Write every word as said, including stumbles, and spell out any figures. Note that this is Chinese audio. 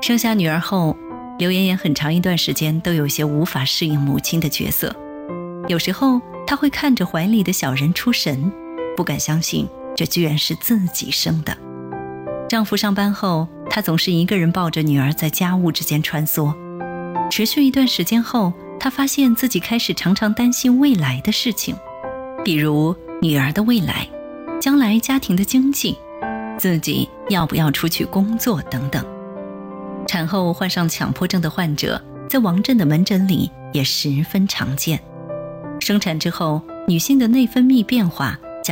生下女儿后，刘妍妍很长一段时间都有些无法适应母亲的角色。有时候她会看着怀里的小人出神，不敢相信这居然是自己生的。丈夫上班后，她总是一个人抱着女儿在家务之间穿梭。持续一段时间后，她发现自己开始常常担心未来的事情，比如女儿的未来、将来家庭的经济、自己要不要出去工作等等。产后患上强迫症的患者在王震的门诊里也十分常见。生产之后，女性的内分泌变化